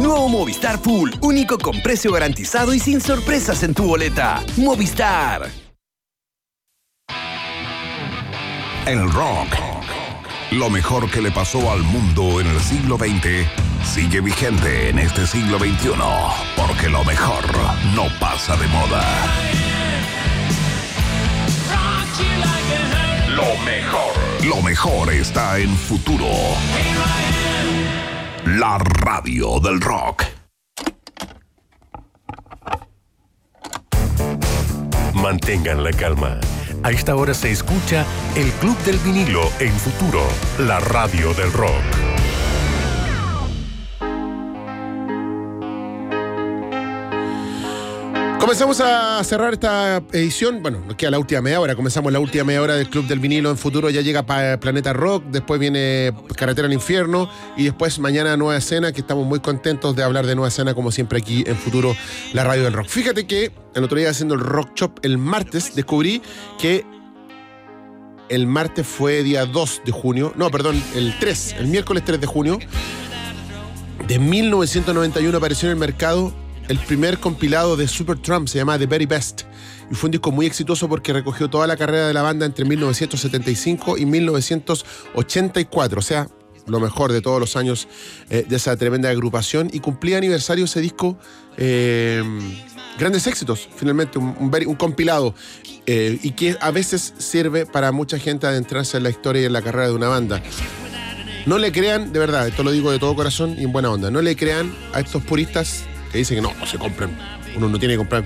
Nuevo Movistar Full, único con precio garantizado y sin sorpresas en tu boleta. Movistar. El rock, lo mejor que le pasó al mundo en el siglo XX, sigue vigente en este siglo XXI, porque lo mejor no pasa de moda. Lo mejor está en Futuro. La radio del rock. Mantengan la calma. A esta hora se escucha el Club del Vinilo en Futuro, la radio del rock. Comenzamos a cerrar esta edición. Bueno, nos queda la última media hora. Comenzamos la última media hora del Club del Vinilo en Futuro. Ya llega Planeta Rock, después viene Carretera al Infierno y después mañana Nueva Escena, que estamos muy contentos de hablar de Nueva Escena como siempre aquí en Futuro, la radio del rock. Fíjate que el otro día haciendo el Rock Shop el martes descubrí que el martes fue día 2 de junio. No, perdón, el miércoles 3 de junio de 1991 apareció en el mercado el primer compilado de Supertramp, se llama The Very Best, y fue un disco muy exitoso porque recogió toda la carrera de la banda entre 1975 y 1984, o sea, lo mejor de todos los años de esa tremenda agrupación, y cumplía aniversario ese disco, grandes éxitos, finalmente, un compilado, y que a veces sirve para mucha gente adentrarse en la historia y en la carrera de una banda. No le crean, de verdad, esto lo digo de todo corazón y en buena onda, no le crean a estos puristas que dicen que no se compren. Uno no tiene que comprar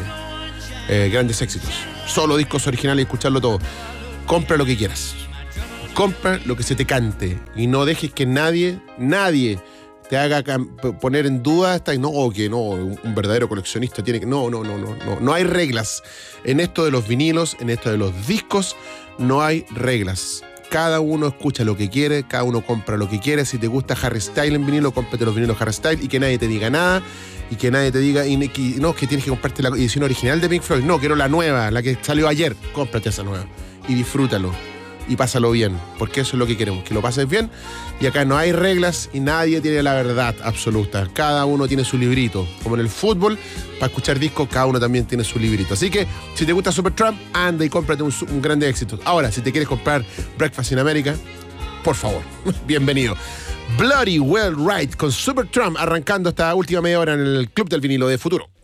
grandes éxitos. Solo discos originales y escucharlo todo. Compra lo que quieras. Compra lo que se te cante. Y no dejes que nadie te haga poner en duda un verdadero coleccionista tiene que... No hay reglas. En esto de los vinilos, en esto de los discos, no hay reglas. Cada uno escucha lo que quiere, cada uno compra lo que quiere. Si te gusta Harry Styles en vinilo, cómprate los vinilos Harry Styles y que nadie te diga nada. Y que nadie te diga, que tienes que comprarte la edición original de Pink Floyd. No, quiero la nueva, la que salió ayer. Cómprate esa nueva y disfrútalo y pásalo bien, porque eso es lo que queremos, que lo pases bien. Y acá no hay reglas y nadie tiene la verdad absoluta. Cada uno tiene su librito. Como en el fútbol, para escuchar discos, cada uno también tiene su librito. Así que, si te gusta Supertramp, anda y cómprate un grande éxito. Ahora, si te quieres comprar Breakfast in America, por favor, bienvenido. Bloody Well Right con Supertramp, arrancando esta última media hora en el Club del Vinilo de Futuro.